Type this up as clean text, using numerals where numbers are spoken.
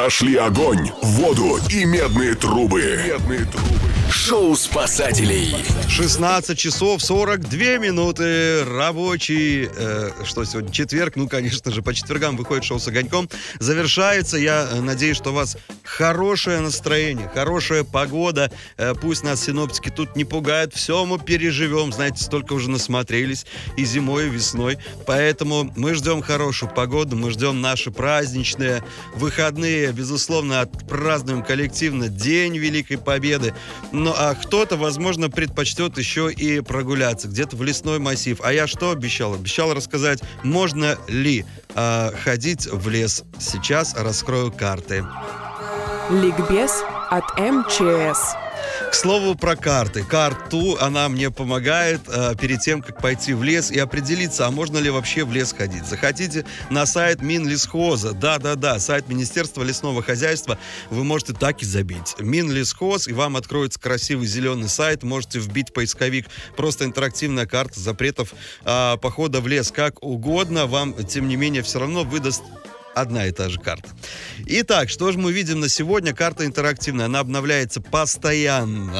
Прошли огонь, воду и медные трубы. Шоу спасателей. 16 часов 42 минуты. Рабочий, что сегодня, четверг, ну, конечно же, по четвергам выходит шоу с огоньком. Завершается. Я надеюсь, что у вас хорошее настроение, хорошая погода. Пусть нас синоптики тут не пугают. Все мы переживем. Знаете, столько уже насмотрелись и зимой, и весной. Поэтому мы ждем хорошую погоду, мы ждем наши праздничные выходные. Безусловно, отпразднуем коллективно День Великой Победы. Ну, а кто-то, возможно, предпочтет еще и прогуляться где-то в лесной массив. А я что обещал? Обещал рассказать, можно ли ходить в лес. Сейчас раскрою карты. Ликбез от МЧС. К слову про карты. Карту, она мне помогает перед тем, как пойти в лес и определиться, а можно ли вообще в лес ходить. Заходите на сайт Минлесхоза. Да, сайт Министерства лесного хозяйства. Вы можете так и забить. Минлесхоз, и вам откроется красивый зеленый сайт. Можете вбить в поисковик просто интерактивная карта запретов похода в лес. Как угодно, вам, тем не менее, все равно выдаст одна и та же карта. Итак, что же мы видим на сегодня? Карта интерактивная, она обновляется постоянно.